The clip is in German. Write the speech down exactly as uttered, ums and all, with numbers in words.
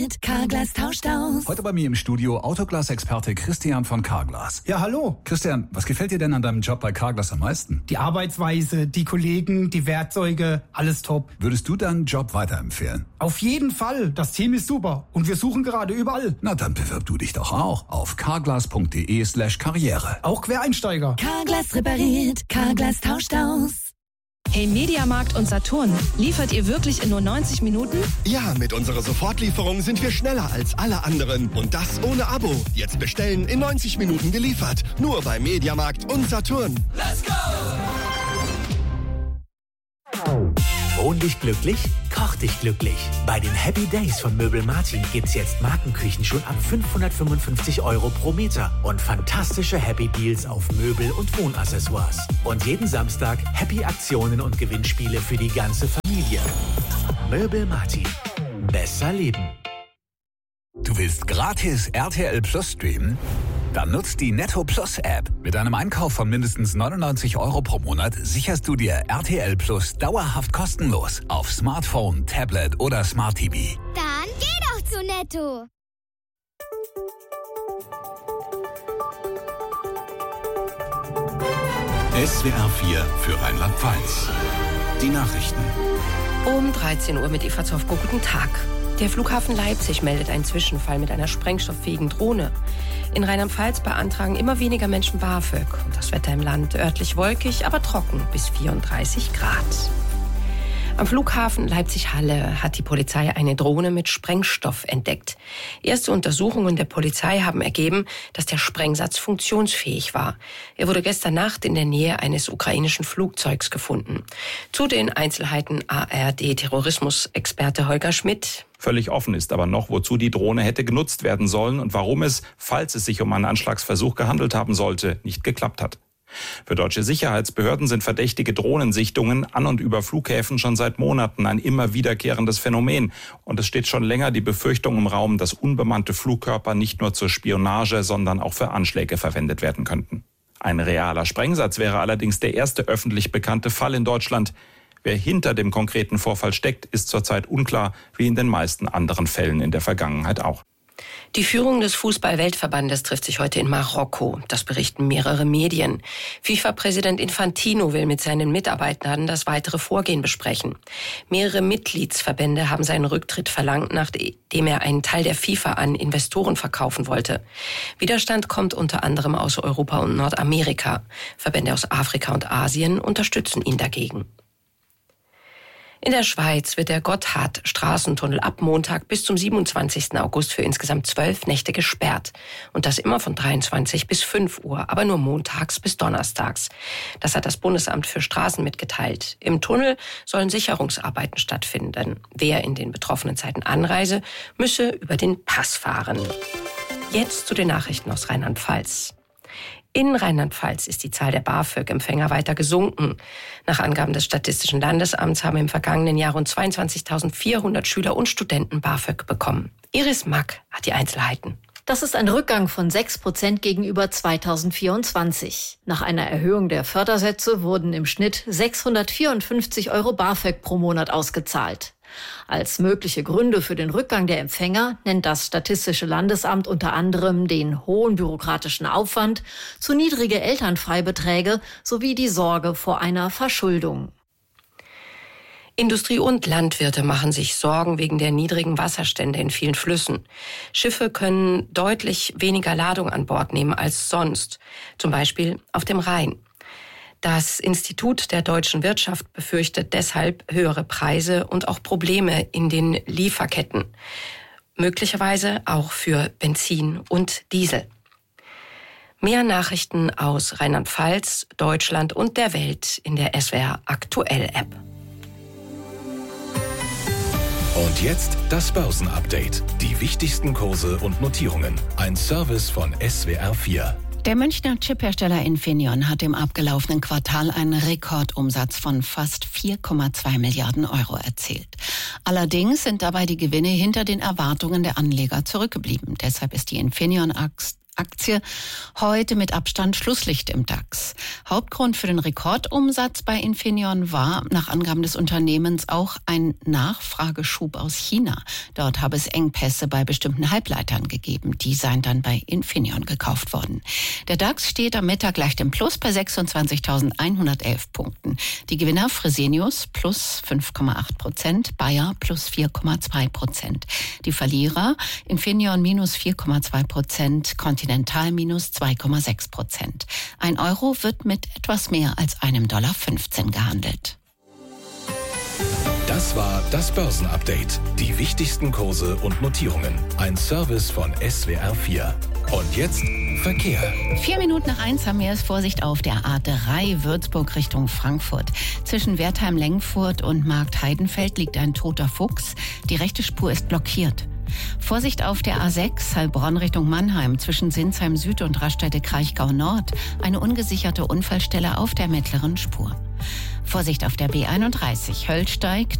Carglass tauscht aus. Heute bei mir im Studio Autoglas-Experte Christian von Carglass. Ja, hallo. Christian, was gefällt dir denn an deinem Job bei Carglass am meisten? Die Arbeitsweise, die Kollegen, die Werkzeuge, alles top. Würdest du deinen Job weiterempfehlen? Auf jeden Fall. Das Team ist super und wir suchen gerade überall. Na, dann bewirb du dich doch auch auf carglass.de slash karriere. Auch Quereinsteiger. Carglass repariert, Carglass tauscht aus. Hey Mediamarkt und Saturn, liefert ihr wirklich in nur neunzig Minuten? Ja, mit unserer Sofortlieferung sind wir schneller als alle anderen. Und das ohne Abo. Jetzt bestellen, in neunzig Minuten geliefert. Nur bei Mediamarkt und Saturn. Let's go! Wohn dich glücklich, koch dich glücklich. Bei den Happy Days von Möbel Martin gibt's jetzt Markenküchen schon ab fünfhundertfünfundfünfzig Euro pro Meter und fantastische Happy Deals auf Möbel und Wohnaccessoires. Und jeden Samstag Happy Aktionen und Gewinnspiele für die ganze Familie. Möbel Martin. Besser leben. Du willst gratis R T L Plus streamen? Dann nutzt die Netto Plus App. Mit einem Einkauf von mindestens neunundneunzig Euro pro Monat sicherst du dir R T L Plus dauerhaft kostenlos auf Smartphone, Tablet oder Smart T V. Dann geh doch zu Netto. S W R vier für Rheinland-Pfalz. Die Nachrichten. Um dreizehn Uhr mit Eva Zofko. Guten Tag. Der Flughafen Leipzig meldet einen Zwischenfall mit einer sprengstofffähigen Drohne. In Rheinland-Pfalz beantragen immer weniger Menschen BAföG. Und das Wetter im Land örtlich wolkig, aber trocken bis vierunddreißig Grad. Am Flughafen Leipzig-Halle hat die Polizei eine Drohne mit Sprengstoff entdeckt. Erste Untersuchungen der Polizei haben ergeben, dass der Sprengsatz funktionsfähig war. Er wurde gestern Nacht in der Nähe eines ukrainischen Flugzeugs gefunden. Zu den Einzelheiten A R D-Terrorismusexperte Holger Schmidt. Völlig offen ist aber noch, wozu die Drohne hätte genutzt werden sollen und warum es, falls es sich um einen Anschlagsversuch gehandelt haben sollte, nicht geklappt hat. Für deutsche Sicherheitsbehörden sind verdächtige Drohnensichtungen an und über Flughäfen schon seit Monaten ein immer wiederkehrendes Phänomen. Und es steht schon länger die Befürchtung im Raum, dass unbemannte Flugkörper nicht nur zur Spionage, sondern auch für Anschläge verwendet werden könnten. Ein realer Sprengsatz wäre allerdings der erste öffentlich bekannte Fall in Deutschland. Wer hinter dem konkreten Vorfall steckt, ist zurzeit unklar, wie in den meisten anderen Fällen in der Vergangenheit auch. Die Führung des Fußball-Weltverbandes trifft sich heute in Marokko. Das berichten mehrere Medien. FIFA-Präsident Infantino will mit seinen Mitarbeitern das weitere Vorgehen besprechen. Mehrere Mitgliedsverbände haben seinen Rücktritt verlangt, nachdem er einen Teil der FIFA an Investoren verkaufen wollte. Widerstand kommt unter anderem aus Europa und Nordamerika. Verbände aus Afrika und Asien unterstützen ihn dagegen. In der Schweiz wird der Gotthard-Straßentunnel ab Montag bis zum siebenundzwanzigsten August für insgesamt zwölf Nächte gesperrt. Und das immer von dreiundzwanzig bis fünf Uhr, aber nur montags bis donnerstags. Das hat das Bundesamt für Straßen mitgeteilt. Im Tunnel sollen Sicherungsarbeiten stattfinden. Wer in den betroffenen Zeiten anreise, müsse über den Pass fahren. Jetzt zu den Nachrichten aus Rheinland-Pfalz. In Rheinland-Pfalz ist die Zahl der BAföG-Empfänger weiter gesunken. Nach Angaben des Statistischen Landesamts haben im vergangenen Jahr rund zweiundzwanzigtausendvierhundert Schüler und Studenten BAföG bekommen. Iris Mack hat die Einzelheiten. Das ist ein Rückgang von sechs Prozent gegenüber zweitausendvierundzwanzig. Nach einer Erhöhung der Fördersätze wurden im Schnitt sechshundertvierundfünfzig Euro BAföG pro Monat ausgezahlt. Als mögliche Gründe für den Rückgang der Empfänger nennt das Statistische Landesamt unter anderem den hohen bürokratischen Aufwand, zu niedrige Elternfreibeträge sowie die Sorge vor einer Verschuldung. Industrie und Landwirte machen sich Sorgen wegen der niedrigen Wasserstände in vielen Flüssen. Schiffe können deutlich weniger Ladung an Bord nehmen als sonst, zum Beispiel auf dem Rhein. Das Institut der deutschen Wirtschaft befürchtet deshalb höhere Preise und auch Probleme in den Lieferketten. Möglicherweise auch für Benzin und Diesel. Mehr Nachrichten aus Rheinland-Pfalz, Deutschland und der Welt in der S W R Aktuell App. Und jetzt das Börsenupdate. Die wichtigsten Kurse und Notierungen. Ein Service von S W R vier. Der Münchner Chiphersteller Infineon hat im abgelaufenen Quartal einen Rekordumsatz von fast vier Komma zwei Milliarden Euro erzielt. Allerdings sind dabei die Gewinne hinter den Erwartungen der Anleger zurückgeblieben. Deshalb ist die Infineon-Aktie Aktie heute mit Abstand Schlusslicht im DAX. Hauptgrund für den Rekordumsatz bei Infineon war nach Angaben des Unternehmens auch ein Nachfrageschub aus China. Dort habe es Engpässe bei bestimmten Halbleitern gegeben. Die seien dann bei Infineon gekauft worden. Der DAX steht am Mittag leicht im Plus bei sechsundzwanzigtausendeinhundertelf Punkten. Die Gewinner Fresenius plus fünf Komma acht Prozent, Bayer plus vier Komma zwei Prozent. Die Verlierer Infineon minus vier Komma zwei Prozent, Continental minus zwei Komma sechs Prozent. Ein Euro wird mit etwas mehr als einem Dollar fünfzehn gehandelt. Das war das Börsenupdate. Die wichtigsten Kurse und Notierungen. Ein Service von S W R vier. Und jetzt Verkehr. Vier Minuten nach eins haben wir es. Vorsicht auf der A drei Würzburg Richtung Frankfurt. Zwischen Wertheim-Lengfurt und Markt-Heidenfeld liegt ein toter Fuchs. Die rechte Spur ist blockiert. Vorsicht auf der A sechs Heilbronn Richtung Mannheim zwischen Sinsheim Süd und Raststätte-Kraichgau Nord. Eine ungesicherte Unfallstelle auf der mittleren Spur. Vorsicht auf der B einunddreißig Höllsteig